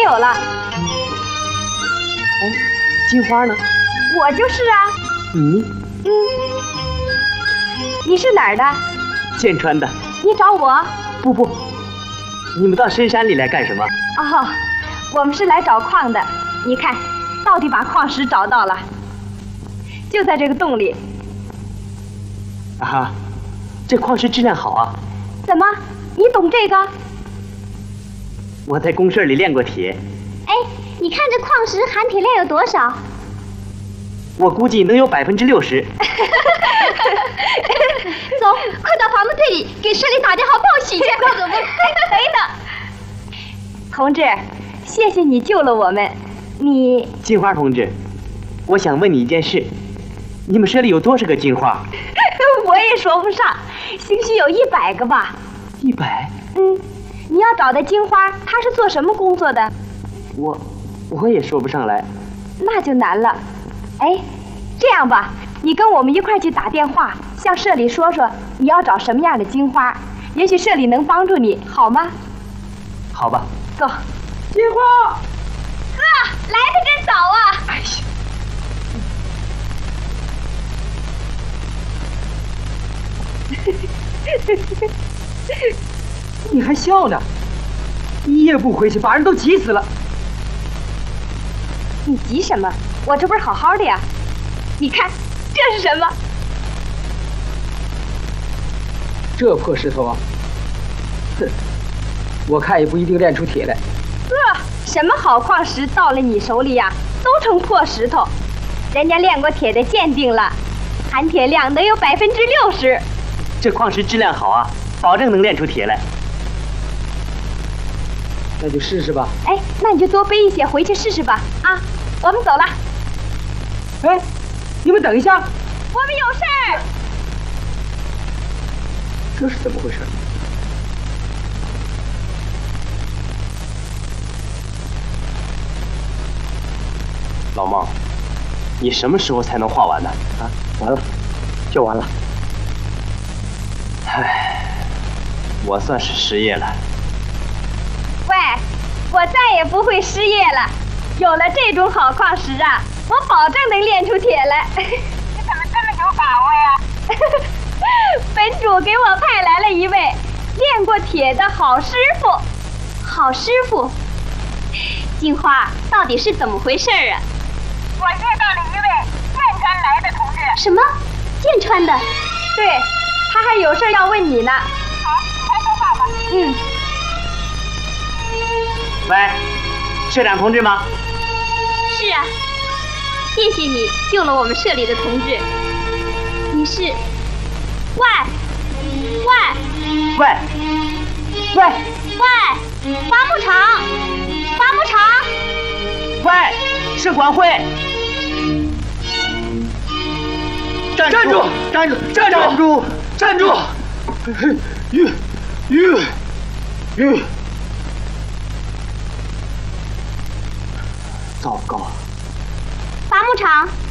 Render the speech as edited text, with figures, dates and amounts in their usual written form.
有了。 哎，金花呢？ 我就是啊。 你？ 你是哪儿的？ 剑川的。 你找我？ 不，你们到深山里来干什么？ 哦，我们是来找矿的。你看，到底把矿石找到了，就在这个洞里。 啊哈，这矿石质量好啊。 怎么，你懂这个？ 我在公社里练过铁。 哎，你看这矿石含铁量有多少？ 我估计能有60%。 走，快到伐木队里给社里打电话报喜去。快走，快呢！ 同志，谢谢你救了我们。你金花同志，我想问你一件事，你们社里有多少个金花？ 我也说不上，兴许有100个吧。 100？ 你要找的金花，她是做什么工作的？ 我也说不上来。 那就难了。哎，这样吧，你跟我们一块去打电话，向社里说说你要找什么样的金花，也许社里能帮助你，好吗？ 好吧。 走。 金花。 哥，来得真早啊！ 哎呀。你还笑呢？一夜不回去，把人都急死了。 你急什么？我这不是好好的呀？你看，这是什么？ 这破石头啊！哼，我看也不一定炼出铁来。 什么好矿石到了你手里呀，都成破石头。人家炼过铁的鉴定了，含铁量能有60%。 这矿石质量好啊，保证能炼出铁来。 那就试试吧。 哎，那你就多背一些回去试试吧。啊，我们走了。 哎，你们等一下， 我们有事儿。 这是怎么回事？ 老孟，你什么时候才能画完呢？ 啊，完了，就完了。 唉，我算是失业了。 喂，我再也不会失业了。有了这种好矿石啊，我保证能炼出铁来。你怎么这么有把握呀？本主给我派来了一位炼过铁的好师傅。 好师傅，金花到底是怎么回事啊？ 我遇到了一位剑川来的同志。 什么？剑川的？ 对，他还有事要问你呢。好，快说话吧。 喂，社长同志吗？ 是啊，谢谢你救了我们社里的同志。你是？喂，伐木场， 喂，社管会。站住！吁！糟糕！ 伐木场。